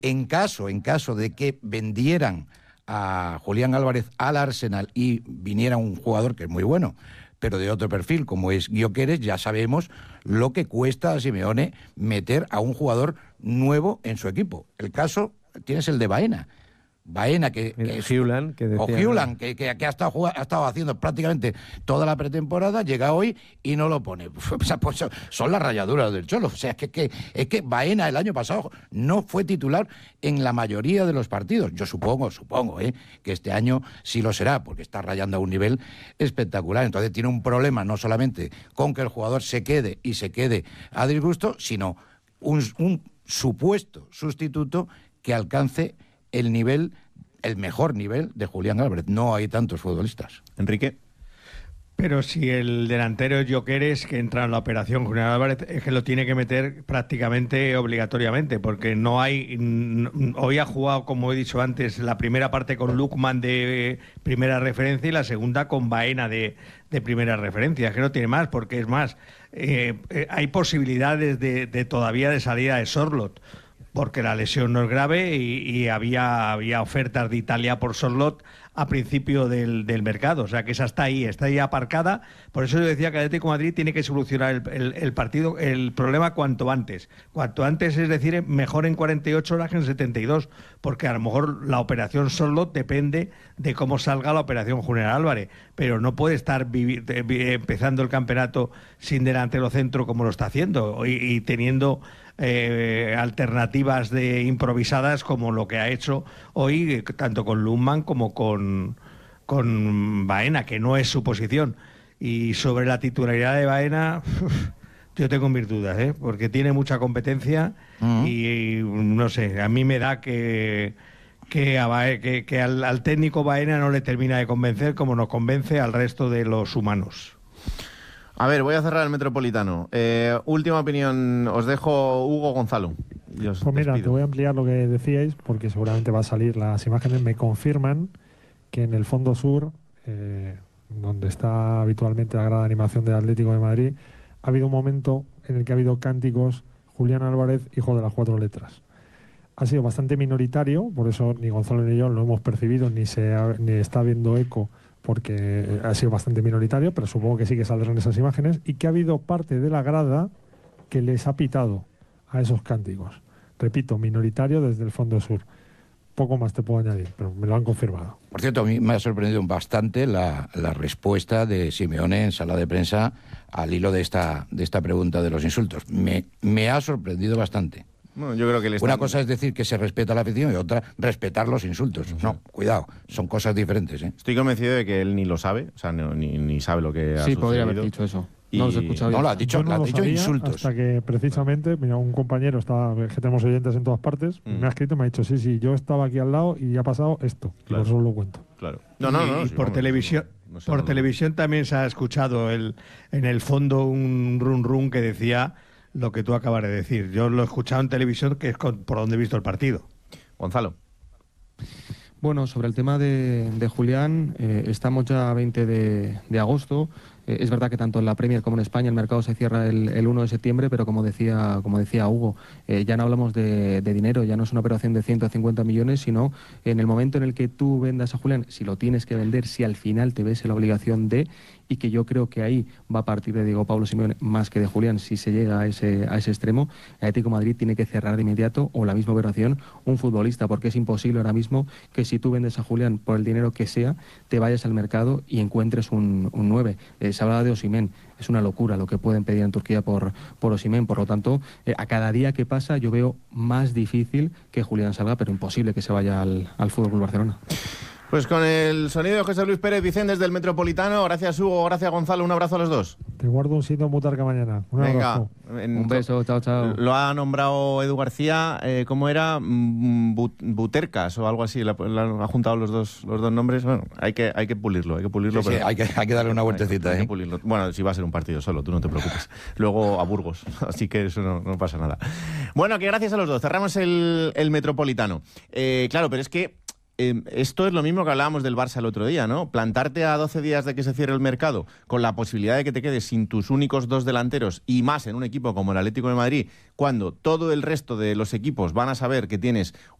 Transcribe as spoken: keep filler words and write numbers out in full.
En caso, en caso de que vendieran a Julián Álvarez al Arsenal y viniera un jugador que es muy bueno, pero de otro perfil, como es Gyökeres, ya sabemos lo que cuesta a Simeone meter a un jugador nuevo en su equipo. El caso, tienes el de Baena. Baena, que, que es, Hulan, que decía, o Hulan, que, que, que ha, estado, ha estado haciendo prácticamente toda la pretemporada, llega hoy y no lo pone. Pues son las rayaduras del Cholo. O sea, es que, que, es que Baena el año pasado no fue titular en la mayoría de los partidos. Yo supongo, supongo, ¿eh? que este año sí lo será, porque está rayando a un nivel espectacular. Entonces tiene un problema no solamente con que el jugador se quede y se quede a disgusto, sino un, un supuesto sustituto que alcance el nivel, el mejor nivel de Julián Álvarez. No hay tantos futbolistas. Enrique. Pero si el delantero es Gyökeres, que entra en la operación Julián Álvarez, es que lo tiene que meter prácticamente obligatoriamente, porque no hay... Hoy ha jugado, como he dicho antes, la primera parte con Lukman de primera referencia y la segunda con Baena de, de primera referencia. Es que no tiene más, porque es más, eh, eh, hay posibilidades de, de todavía de salida de Sorloth, porque la lesión no es grave y, y había, había ofertas de Italia por Sorloth a principio del, del mercado. O sea que esa está ahí, está ahí aparcada. Por eso yo decía que el Atlético de Madrid tiene que solucionar el, el, el partido, el problema cuanto antes. Cuanto antes, es decir, mejor en cuarenta y ocho horas que en setenta y dos, porque a lo mejor la operación Sorloth depende de cómo salga la operación Julián Álvarez. Pero no puede estar vivi- de, empezando el campeonato sin delantero centro como lo está haciendo y, y teniendo... Eh, alternativas de improvisadas como lo que ha hecho hoy, tanto con Lundman como con, con Baena, que no es su posición. Y sobre la titularidad de Baena, yo tengo mis dudas, ¿eh? porque tiene mucha competencia uh-huh. y, y no sé, a mí me da que, que, a Baena, que, que al, al técnico Baena no le termina de convencer como nos convence al resto de los humanos. A ver, voy a cerrar el Metropolitano. Eh, última opinión, os dejo Hugo Gonzalo. Pues mira, despido. Te voy a ampliar lo que decíais, porque seguramente va a salir. Las imágenes me confirman que en el fondo sur, eh, donde está habitualmente la grada de animación del Atlético de Madrid, ha habido un momento en el que ha habido cánticos Julián Álvarez, hijo de las cuatro letras. Ha sido bastante minoritario, por eso ni Gonzalo ni yo lo hemos percibido, ni, se ha, ni está habiendo eco, porque ha sido bastante minoritario, pero supongo que sí que saldrán esas imágenes, y que ha habido parte de la grada que les ha pitado a esos cánticos. Repito, minoritario desde el fondo sur. Poco más te puedo añadir, pero me lo han confirmado. Por cierto, a mí me ha sorprendido bastante la, la respuesta de Simeone en sala de prensa al hilo de esta, de esta pregunta de los insultos. Me, me ha sorprendido bastante. Bueno, yo creo que le están... Una cosa es decir que se respeta la afición y otra respetar los insultos. No, cuidado, son cosas diferentes, ¿eh? Estoy convencido de que él ni lo sabe, o sea, no, ni, ni sabe lo que ha sí, sucedido. Sí, podría haber dicho eso. Y... No lo he escuchado. No, lo ha dicho, no lo ha lo dicho insultos. Hasta que precisamente, mira, un compañero, está, que tenemos oyentes en todas partes, mm. me ha escrito y me ha dicho, sí, sí, yo estaba aquí al lado y ha pasado esto. Claro. Y por eso lo cuento. Claro. No, no, no. Y, sí, y por vamos, televisión... no, no sé, por no, televisión también se ha escuchado el, en el fondo un run run que decía lo que tú acabas de decir. Yo lo he escuchado en televisión, que es con, por donde he visto el partido. Gonzalo. Bueno, sobre el tema de, de Julián, eh, estamos ya a veinte de, de agosto. Eh, es verdad que tanto en la Premier como en España el mercado se cierra el, el uno de septiembre, pero como decía, como decía Hugo, eh, ya no hablamos de, de dinero, ya no es una operación de ciento cincuenta millones, sino en el momento en el que tú vendas a Julián, si lo tienes que vender, si al final te ves en la obligación de, y que yo creo que ahí va a partir de Diego Pablo Simeone más que de Julián, si se llega a ese, a ese extremo, el Atlético de Madrid tiene que cerrar de inmediato, o la misma operación, un futbolista, porque es imposible ahora mismo que si tú vendes a Julián por el dinero que sea, te vayas al mercado y encuentres un, un nueve. Eh, se hablaba de Osimhen, es una locura lo que pueden pedir en Turquía por, por Osimhen, por lo tanto, eh, a cada día que pasa yo veo más difícil que Julián salga, pero imposible que se vaya al, al F C Barcelona. Pues con el sonido de José Luis Pérez Vicente desde el Metropolitano, gracias Hugo, gracias Gonzalo, un abrazo a los dos. Te guardo un sitio muy tarde mañana. Un Venga, abrazo. En, un beso, chao, chao. Lo ha nombrado Edu García, eh, ¿cómo era? Butercas o algo así, la, la, ha juntado los dos, los dos nombres. Bueno, hay que, hay que pulirlo, hay que pulirlo. Sí, pero sí, hay, que, hay que darle una vueltecita. Hay, hay ¿eh? que pulirlo. Bueno, si va a ser un partido solo, tú no te preocupes. Luego a Burgos, así que eso no, no pasa nada. Bueno, que gracias a los dos, cerramos el, el Metropolitano. Eh, claro, pero es que Eh, esto es lo mismo que hablábamos del Barça el otro día, ¿no? Plantarte a doce días de que se cierre el mercado con la posibilidad de que te quedes sin tus únicos dos delanteros y más en un equipo como el Atlético de Madrid, cuando todo el resto de los equipos van a saber que tienes